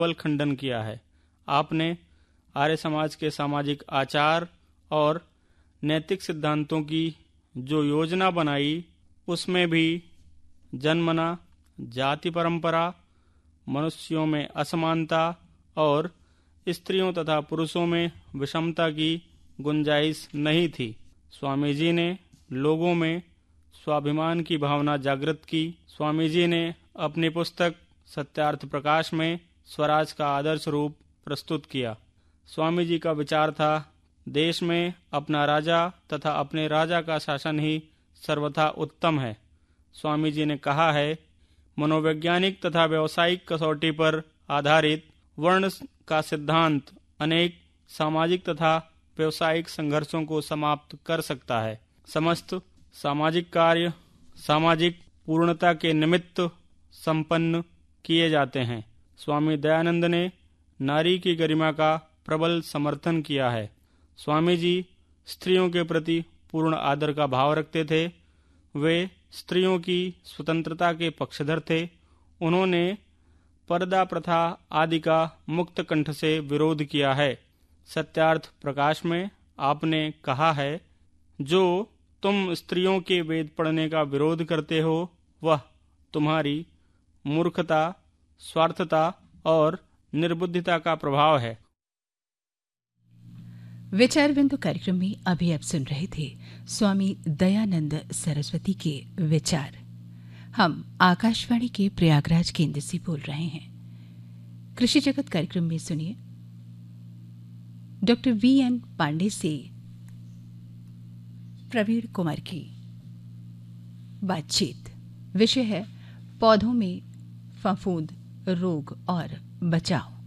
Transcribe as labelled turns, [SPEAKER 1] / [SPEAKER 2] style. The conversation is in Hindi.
[SPEAKER 1] केवल खंडन किया है। आपने आर्य समाज के सामाजिक आचार और नैतिक सिद्धांतों की जो योजना बनाई, उसमें भी जन्मना, जाति परंपरा, मनुष्यों में असमानता और स्त्रियों तथा पुरुषों में विषमता की गुंजाइश नहीं थी। स्वामी जी ने लोगों में स्वाभिमान की भावना जागृत की। स्वामी जी ने अपनी पुस्तक सत्यार्थ प्रकाश में स्वराज का आदर्श रूप प्रस्तुत किया। स्वामी जी का विचार था, देश में अपना राजा तथा अपने राजा का शासन ही सर्वथा उत्तम है। स्वामी जी ने कहा है, मनोवैज्ञानिक तथा व्यावसायिक कसौटी पर आधारित वर्ण का सिद्धांत अनेक सामाजिक तथा व्यावसायिक संघर्षों को समाप्त कर सकता है। समस्त सामाजिक कार्य सामाजिक पूर्णता के निमित्त संपन्न किए जाते हैं। स्वामी दयानंद ने नारी की गरिमा का प्रबल समर्थन किया है। स्वामी जी स्त्रियों के प्रति पूर्ण आदर का भाव रखते थे। वे स्त्रियों की स्वतंत्रता के पक्षधर थे। उन्होंने पर्दा प्रथा आदि का मुक्त कंठ से विरोध किया है। सत्यार्थ प्रकाश में आपने कहा है, जो तुम स्त्रियों के वेद पढ़ने का विरोध करते हो, वह तुम्हारी मूर्खता, स्वार्थता और निर्बुद्धिता का प्रभाव है।
[SPEAKER 2] विचार बिंदु कार्यक्रम में अभी आप सुन रहे थे स्वामी दयानंद सरस्वती के विचार। हम आकाशवाणी के प्रयागराज केंद्र से बोल रहे हैं। कृषि जगत कार्यक्रम में सुनिए डॉक्टर वीएन पांडे से प्रवीण कुमार की बातचीत। विषय है पौधों में फफूंद रोग और बचाव।